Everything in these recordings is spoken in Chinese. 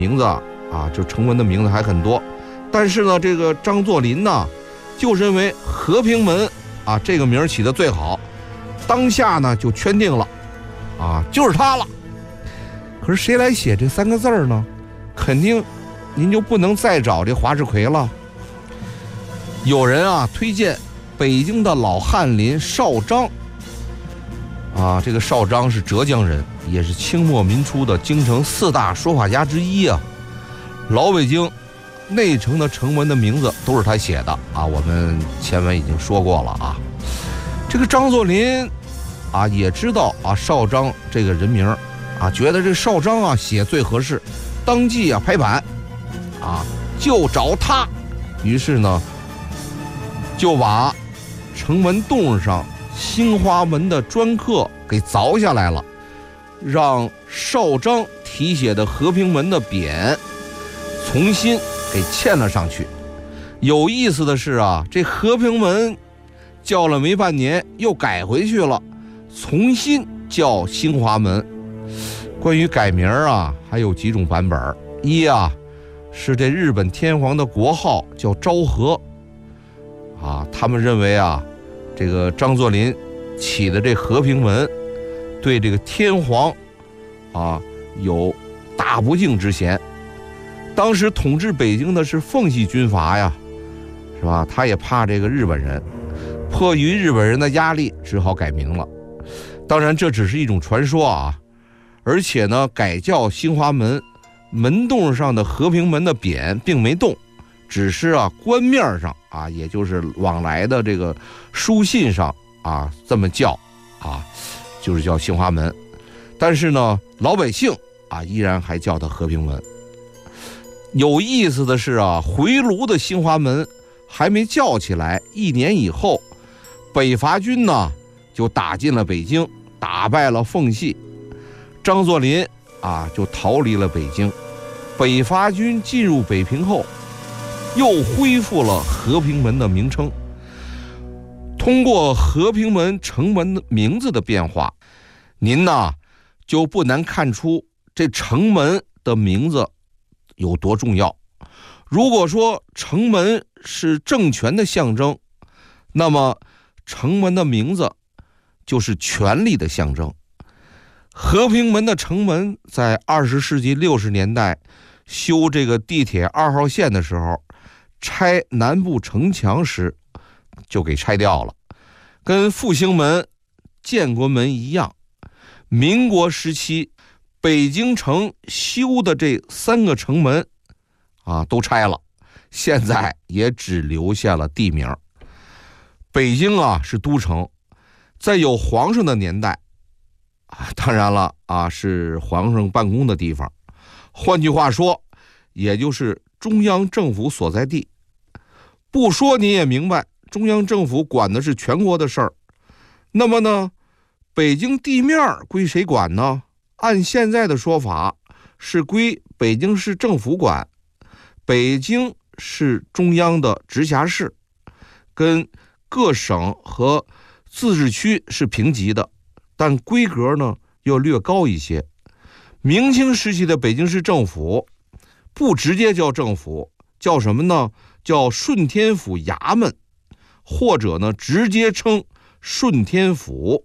名字就城门的名字还很多，但是呢，这个张作霖呢，就认为和平门这个名起得最好，当下呢就圈定了就是它了。可是谁来写这3个字呢？肯定您就不能再找这华世奎了。有人推荐北京的老翰林邵章这个邵章是浙江人，也是清末民初的京城4大说法家之一老北京内城的城门的名字都是他写的我们前文已经说过了这个张作霖也知道邵章这个人名觉得这邵章写最合适，当即拍板就找他。于是呢就把城门洞上兴华门的砖刻给凿下来了，让邵章题写的和平门的匾重新给嵌了上去。有意思的是这和平门叫了没半年又改回去了，重新叫兴华门。关于改名还有几种版本。一是这日本天皇的国号叫昭和他们认为这个张作霖起的这和平门对这个天皇有大不敬之嫌。当时统治北京的是奉系军阀是吧？他也怕这个日本人，迫于日本人的压力，只好改名了。当然这只是一种传说而且呢，改叫兴华门，门洞上的和平门的匾并没动，只是官面上也就是往来的这个书信上这么叫就是叫兴华门。但是呢，老百姓依然还叫它和平门。有意思的是回炉的兴华门还没叫起来，1年以后，北伐军呢就打进了北京，打败了奉系，张作霖就逃离了北京。北伐军进入北平后，又恢复了和平门的名称。通过和平门城门的名字的变化，您就不难看出这城门的名字有多重要。如果说城门是政权的象征，那么城门的名字就是权力的象征。和平门的城门在20世纪60年代修这个地铁2号线的时候，拆南部城墙时就给拆掉了，跟复兴门、建国门一样。民国时期北京城修的这3个城门都拆了，现在也只留下了地名。北京是都城，在有皇上的年代当然了是皇上办公的地方，换句话说也就是中央政府所在地。不说你也明白，中央政府管的是全国的事儿。那么呢，北京地面归谁管呢？按现在的说法是归北京市政府管。北京是中央的直辖市，跟各省和自治区是平级的，但规格呢要略高一些。明清时期的北京市政府不直接叫政府，叫什么呢？叫顺天府衙门，或者呢直接称顺天府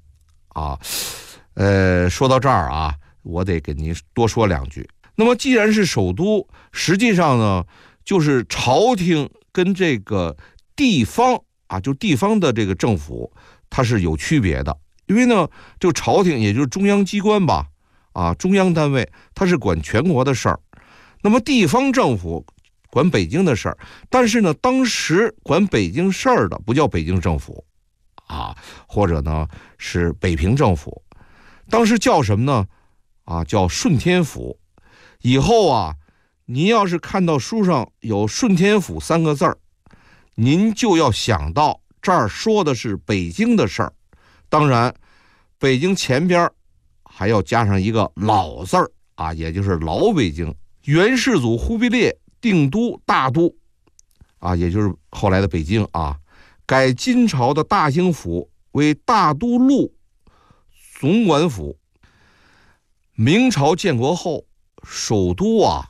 说到这儿我得给您多说2句。那么既然是首都，实际上呢就是朝廷跟这个地方就地方的这个政府它是有区别的。因为呢这个朝廷也就是中央机关吧中央单位，它是管全国的事儿。那么地方政府管北京的事儿，但是呢当时管北京事儿的不叫北京政府或者呢是北平政府，当时叫什么呢叫顺天府。以后您要是看到书上有顺天府3个字儿，您就要想到这儿说的是北京的事儿。当然北京前边还要加上一个老字儿也就是老北京。元世祖忽必烈定都大都也就是后来的北京改金朝的大兴府为大都路总管府。明朝建国后， 首都啊